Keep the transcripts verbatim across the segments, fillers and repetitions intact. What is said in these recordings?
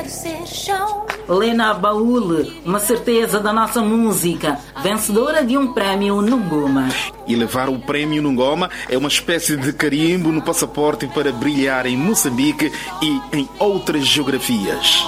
Lena Baúl, uma certeza da nossa música, vencedora de um prémio no Ngoma. E levar o prémio no Ngoma é uma espécie de carimbo no passaporte para brilhar em Moçambique e em outras geografias.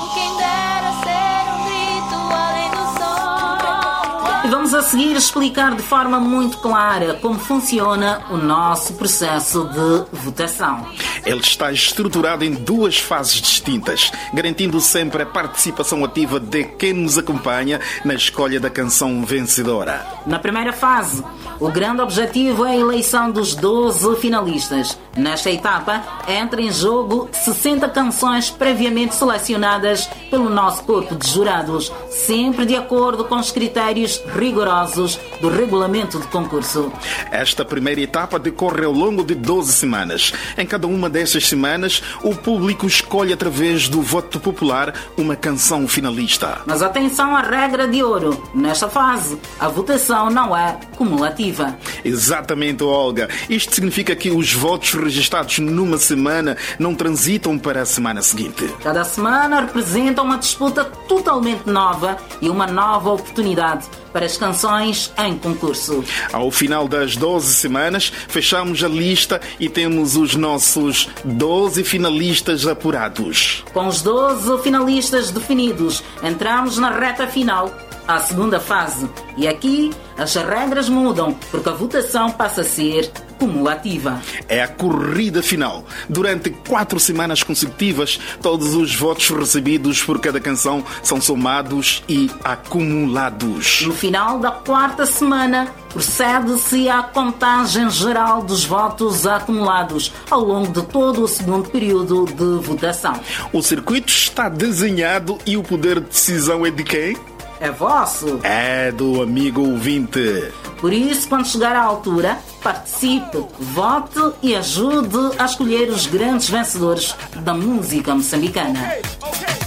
E vamos a seguir explicar de forma muito clara como funciona o nosso processo de votação. Ele está estruturado em duas fases distintas, garantindo sempre a participação ativa de quem nos acompanha na escolha da canção vencedora. Na primeira fase, o grande objetivo é a eleição dos doze finalistas. Nesta etapa, entra em jogo sessenta canções previamente selecionadas pelo nosso corpo de jurados, sempre de acordo com os critérios rigorosos do regulamento de concurso. Esta primeira etapa decorre ao longo de doze semanas. Em cada uma dessas semanas, o público escolhe através do voto popular uma canção finalista. Mas atenção à regra de ouro. Nesta fase, a votação não é cumulativa. Exatamente, Olga. Isto significa que os votos registrados numa semana não transitam para a semana seguinte. Cada semana representa uma disputa totalmente nova e uma nova oportunidade para as canções em concurso. Ao final das doze semanas, fechamos a lista e temos os nossos doze finalistas apurados. Com os doze finalistas definidos, entramos na reta final, a segunda fase. E aqui as regras mudam, porque a votação passa a ser cumulativa. É a corrida final. Durante quatro semanas consecutivas, todos os votos recebidos por cada canção são somados e acumulados. No final da quarta semana, procede-se à contagem geral dos votos acumulados ao longo de todo o segundo período de votação. O circuito está desenhado e o poder de decisão é de quem? É vosso. É do amigo ouvinte. Por isso, quando chegar à altura, participe, vote e ajude a escolher os grandes vencedores da música moçambicana.